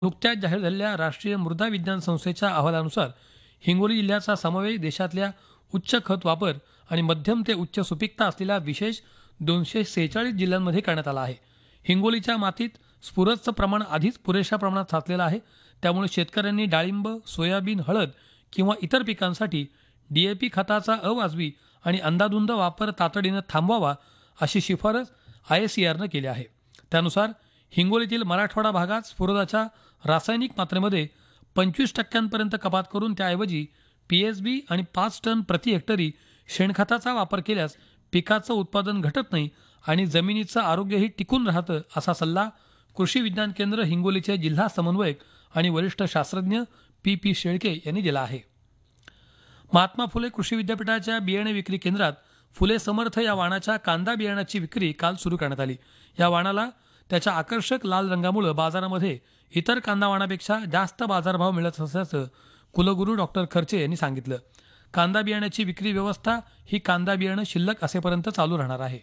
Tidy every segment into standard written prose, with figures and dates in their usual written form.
नुकत्याच जाहीर झालेल्या राष्ट्रीय मृदा विज्ञान संस्थेच्या अहवालानुसार हिंगोली जिल्ह्याचा समावेश देशातल्या उच्च खत वापर आणि मध्यम ते उच्च सुपीकता असलेल्या विशेष 246 जिल्ह्यांमध्ये करण्यात आला आहे. हिंगोलीच्या मातीत स्फुरदचं प्रमाण आधीच पुरेशा प्रमाणात साचलेलं आहे. त्यामुळे शेतकऱ्यांनी डाळिंब, सोयाबीन, हळद किंवा इतर पिकांसाठी डीएपी खताचा अवाजवी आणि अंदाधुंद वापर तातडीनं थांबवावा अशी शिफारस ISCRनं केली आहे. त्यानुसार हिंगोलीतील मराठवाडा भागात स्फुरदाच्या रासायनिक मात्रेमध्ये 25% कपात करून त्याऐवजी PSB आणि 5 टन प्रति हेक्टरी शेणखताचा वापर केल्यास पिकाचं उत्पादन घटत नाही आणि जमिनीचं आरोग्यही टिकून राहतं असा सल्ला कृषी विज्ञान केंद्र हिंगोलीचे जिल्हा समन्वयक आणि वरिष्ठ शास्त्रज्ञ PP शेळके यांनी दिला आहे. महात्मा फुले कृषी विद्यापीठाच्या बियाणे विक्री केंद्रात फुले समर्थ या वाणाच्या कांदा बियाण्याची विक्री काल सुरू करण्यात आली. या वाणाला त्याच्या आकर्षक लाल रंगामुळे बाजारामध्ये इतर कांदा वाणापेक्षा जास्त बाजारभाव मिळत असल्याचं कुलगुरू डॉक्टर खर्चे यांनी सांगितलं. कांदा बियाण्याची विक्री व्यवस्था ही कांदा बियाणं शिल्लक असेपर्यंत चालू राहणार आहे.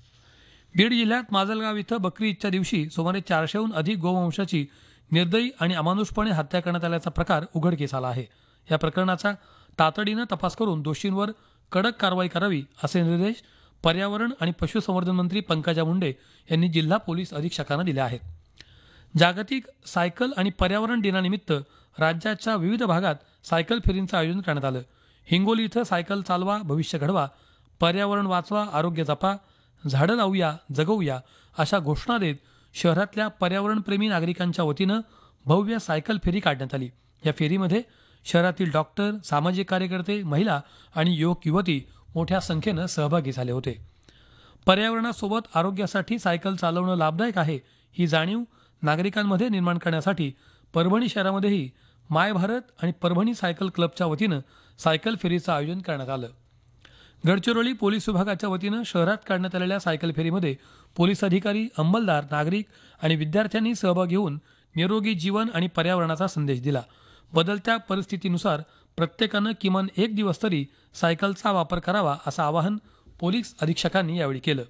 बीड जिल्ह्यात माजलगाव इथं बकरी ईदच्या दिवशी सुमारे 400हून अधिक गोवंशाची निर्दयी आणि अमानुषपणे हत्या करण्यात आल्याचा प्रकार उघडकीस आला आहे. या प्रकरणाचा तातडीनं तपास करून दोषींवर कडक कारवाई करावी असे निर्देश पर्यावरण आणि पशुसंवर्धन मंत्री पंकजा मुंडे यांनी जिल्हा पोलीस अधीक्षकांना दिले आहेत. जागतिक सायकल आणि पर्यावरण दिनानिमित्त राज्याच्या विविध भागात सायकल फेरींचं आयोजन करण्यात आलं. हिंगोली इथं सायकल चालवा, भविष्य घडवा, पर्यावरण वाचवा, आरोग्य जपा, झाडं लावूया, जगवूया अशा घोषणा देत शहरातल्या पर्यावरणप्रेमी नागरिकांच्या वतीनं भव्य सायकल फेरी काढण्यात आली. या फेरीमध्ये शहरातील डॉक्टर, सामाजिक कार्यकर्ते, महिला आणि युवक युवती मोठ्या संख्येनं सहभागी झाले होते. पर्यावरणासोबत आरोग्यासाठी सायकल चालवणं लाभदायक आहे ही जाणीव नागरिकांमध्ये निर्माण करण्यासाठी परभणी शहरामध्येही माय भारत आणि परभणी सायकल क्लबच्या वतीनं सायकल फेरीचं आयोजन करण्यात आलं. गडचिरोली पोलीस विभागाच्या वतीनं शहरात काढण्यात आलेल्या सायकल फेरीमध्ये पोलीस अधिकारी, अंमलदार, नागरिक आणि विद्यार्थ्यांनी सहभाग घेऊन निरोगी जीवन आणि पर्यावरणाचा संदेश दिला. बदलत्या परिस्थितीनुसार प्रत्येकानं किमान एक दिवस तरी सायकलचा वापर करावा असं आवाहन पोलीस अधीक्षकांनी यावेळी केलं.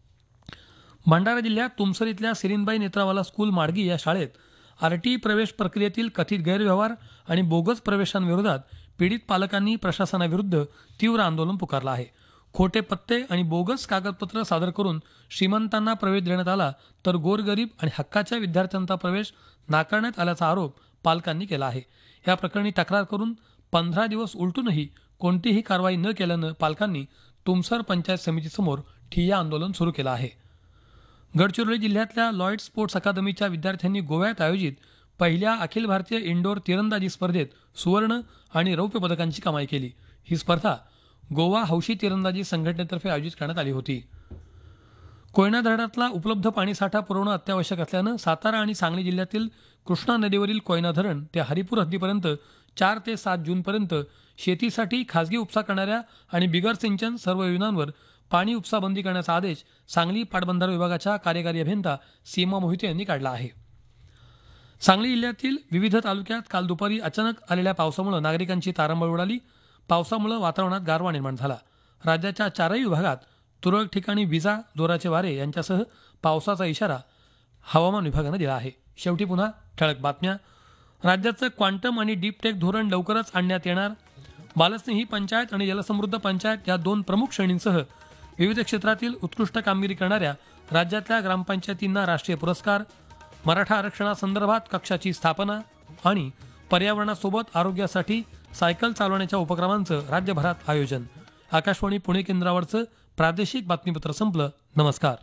भंडारा जिल्ह्यात तुमसर इथल्या सिरीनबाई नेत्रावाला स्कूल माडगी या शाळेत RTE प्रवेश प्रक्रियेतील कथित गैरव्यवहार आणि बोगस प्रवेशांविरोधात पीडित पालकांनी प्रशासनाविरुद्ध तीव्र आंदोलन पुकारलं आहे. खोटे पत्ते आणि बोगस कागदपत्र सादर करून श्रीमंतांना प्रवेश देण्यात आला तर गोरगरीब आणि हक्काच्या विद्यार्थ्यांचा प्रवेश नाकारण्यात आल्याचा आरोप पालकांनी केला आहे. या प्रकरणी तक्रार करून 15 दिवस उलटूनही कोणतीही कारवाई न केल्यानं पालकांनी तुमसर पंचायत समितीसमोर ठिय्या आंदोलन सुरू केलं आहे. गडचिरोली जिल्ह्यातल्या लॉयड स्पोर्ट्स अकादमीच्या विद्यार्थ्यांनी गोव्यात आयोजित पहिल्या अखिल भारतीय इंडोर तिरंदाजी स्पर्धेत सुवर्ण आणि रौप्य पदकांची कमाई केली. ही स्पर्धा गोवा हौशी तिरंदाजी संघटनेतर्फे आयोजित करण्यात आली होती. कोयना धरणातला उपलब्ध पाणीसाठा पुरवणं अत्यावश्यक असल्यानं सातारा आणि सांगली जिल्ह्यातील कृष्णा नदीवरील कोयना धरण ते हरिपूर हद्दीपर्यंत 4 ते 7 जूनपर्यंत शेतीसाठी खासगी उपसा करणाऱ्या आणि बिगर सिंचन सर्व योजनांवर पाणी उपसा बंदी करण्याचा आदेश सांगली पाटबंधारे विभागाच्या कार्यकारी अभियंता सीमा मोहिते यांनी काढला आहे. सांगली जिल्ह्यातील विविध तालुक्यात काल दुपारी अचानक आलेल्या पावसामुळे नागरिकांची तारांबळ उडाली. पावसामुळे वातावरणात गारवा निर्माण झाला. राज्याच्या 4ही विभागात तुरळक ठिकाणी विजा, जोराचे वारे यांच्यासह पावसाचा इशारा हवामान विभागानं दिला आहे. शेवटी पुन्हा ठळक बातम्या. राज्याचं क्वांटम आणि डीप टेक धोरण लवकरच आणण्यात येणार. बालस्नेही पंचायत आणि जलसमृद्ध पंचायत या 2 प्रमुख श्रेणींसह विविध क्षेत्रातील उत्कृष्ट कामगिरी करणाऱ्या राज्यातल्या ग्रामपंचायतींना राष्ट्रीय पुरस्कार. मराठा आरक्षणासंदर्भात कक्षाची स्थापना आणि पर्यावरणासोबत आरोग्यासाठी सायकल चालवण्याच्या उपक्रमांचं राज्यभरात आयोजन. आकाशवाणी पुणे केंद्रावरचं प्रादेशिक बातमीपत्र संपलं. नमस्कार.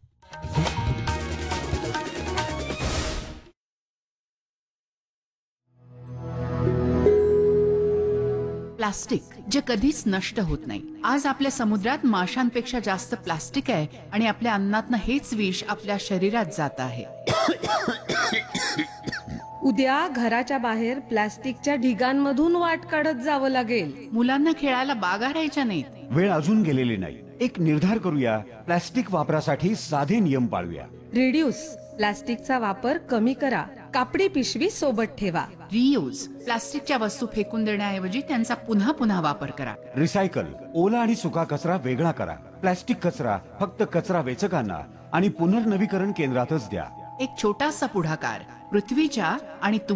प्लास्टिक जे कधीच नष्ट होत नाही. आज आपल्या समुद्रात माशांपेक्षा जास्त प्लास्टिक आहे आणि आपल्या अन्नातनं हेच विष आपल्या शरीरात जात आहे. उद्या घराच्या बाहेर प्लास्टिकच्या ढिगांमधून वाट काढत जावं लागेल. मुलांना खेळायला बागा राहायच्या नाहीत. वेळ अजून गेलेली नाही. एक निर्धार करूया. प्लास्टिक वापरासाठी साधे नियम पाळूया. रिड्यूस, प्लास्टिकचा वापर कमी करा. कापडी पिशवी सोबत ठेवा. रियूज, प्लास्टिकच्या वस्तू फेकून देण्याऐवजी त्यांचा पुन्हा पुन्हा वापर करा. रिसायकल, ओला आणि सुका कचरा वेगळा करा. प्लास्टिक कचरा फक्त कचरा वेचकांना आणि पुनर्नवीकरण केंद्रातच द्या. एक छोटासा पुढाकार पृथ्वीच्या आणि